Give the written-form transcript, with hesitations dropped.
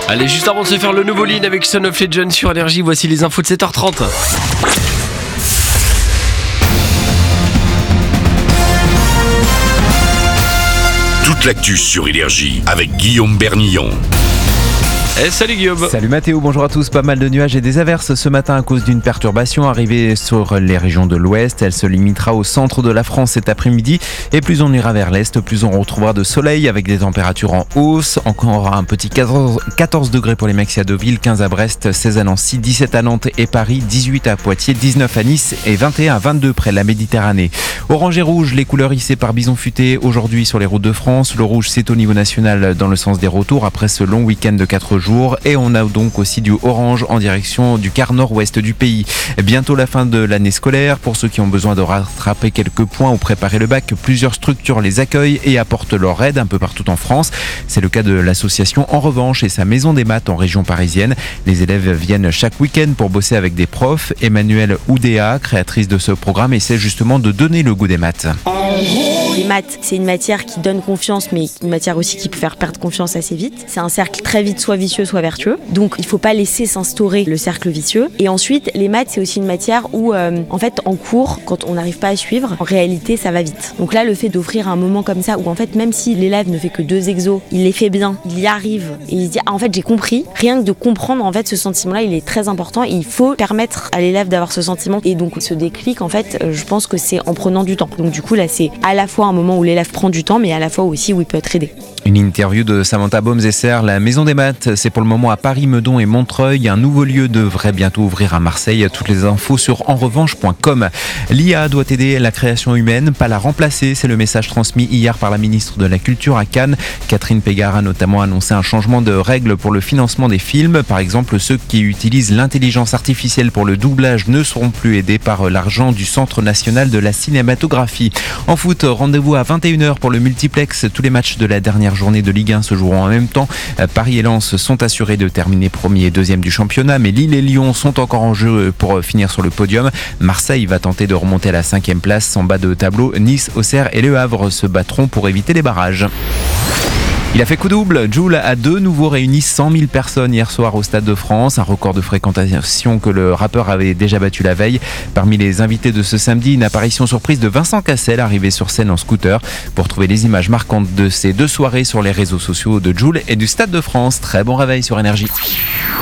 Allez, juste avant de se faire le nouveau lean avec Son of Legend sur Énergie, voici les infos de 7h30. Toute l'actu sur Énergie avec Guillaume Bernillon. Salut Guillaume. Salut Mathéo, bonjour à tous. Pas mal de nuages et des averses ce matin à cause d'une perturbation arrivée sur les régions de l'ouest. Elle se limitera au centre de la France cet après-midi. Et plus on ira vers l'est, plus on retrouvera de soleil avec des températures en hausse. Encore un petit 14 degrés pour les maxi à Deauville, 15 à Brest, 16 à Nancy, 17 à Nantes et Paris, 18 à Poitiers, 19 à Nice et 21 à 22 près de la Méditerranée. Orange et rouge, les couleurs hissées par Bison Futé aujourd'hui sur les routes de France. Le rouge, c'est au niveau national dans le sens des retours après ce long week-end de 4 jours. Et on a donc aussi du orange en direction du quart nord-ouest du pays. Bientôt la fin de l'année scolaire. Pour ceux qui ont besoin de rattraper quelques points ou préparer le bac, plusieurs structures les accueillent et apportent leur aide un peu partout en France. C'est le cas de l'association En Revanche et sa maison des maths en région parisienne. Les élèves viennent chaque week-end pour bosser avec des profs. Emmanuelle Oudéa, créatrice de ce programme, essaie justement de donner le goût des maths. Les maths, c'est une matière qui donne confiance, mais une matière aussi qui peut faire perdre confiance assez vite. C'est un cercle très vite soit vicieux, soit vertueux. Donc, il ne faut pas laisser s'instaurer le cercle vicieux. Et ensuite, les maths, c'est aussi une matière où, en fait, en cours, quand on n'arrive pas à suivre, en réalité, ça va vite. Donc là, le fait d'offrir un moment comme ça, où en fait, même si l'élève ne fait que 2 exos, il les fait bien, il y arrive, et il se dit, en fait, j'ai compris. Rien que de comprendre, en fait, ce sentiment-là, il est très important. Et il faut permettre à l'élève d'avoir ce sentiment. Et donc, ce déclic, en fait, je pense que c'est en prenant du temps. Donc, du coup, là, c'est à la fois un moment où l'élève prend du temps, mais à la fois aussi où il peut être aidé. Une interview de Samantha Baumzesser, la maison des maths, c'est pour le moment à Paris, Meudon et Montreuil. Un nouveau lieu devrait bientôt ouvrir à Marseille. Toutes les infos sur enrevanche.com. L'IA doit aider la création humaine, pas la remplacer. C'est le message transmis hier par la ministre de la Culture à Cannes. Catherine Pégard a notamment annoncé un changement de règles pour le financement des films. Par exemple, ceux qui utilisent l'intelligence artificielle pour le doublage ne seront plus aidés par l'argent du Centre national de la cinématographie. En foot, rendez-vous à 21h pour le multiplex. Tous les matchs de la dernière journée de Ligue 1 se joueront en même temps. Paris et Lens sont assurés de terminer premier et deuxième du championnat, mais Lille et Lyon sont encore en jeu pour finir sur le podium. Marseille va tenter de remonter à la 5e place en bas de tableau. Nice, Auxerre et Le Havre se battront pour éviter les barrages. Il a fait coup double. Jul a de nouveau réuni 100 000 personnes hier soir au Stade de France, un record de fréquentation que le rappeur avait déjà battu la veille. Parmi les invités de ce samedi, une apparition surprise de Vincent Cassel arrivé sur scène en scooter. Pour trouver les images marquantes de ces 2 soirées sur les réseaux sociaux de Jul et du Stade de France. Très bon réveil sur Énergie.